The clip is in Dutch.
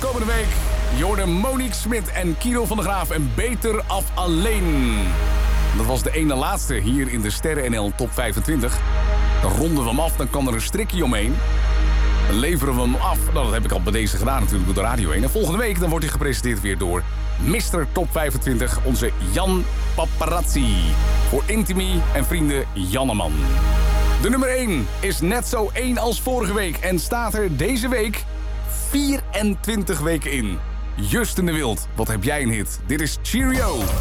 komende week. Je hoorde Monique Smit en Kiro van der Graaf en Beter af alleen. Dat was de ene laatste hier in de Sterren NL Top 25. Dan ronden we hem af, dan kan er een strikje omheen. Dan leveren we hem af. Nou, dat heb ik al bij deze gedaan natuurlijk door de radio heen. En volgende week dan wordt hij gepresenteerd weer door Mr. Top 25, onze Jan Paparazzi. Voor Intimi en vrienden Janneman. De nummer 1 is net zo 1 als vorige week en staat er deze week 24 weken in. Justin de Wild, wat heb jij een hit? Dit is Cheerio.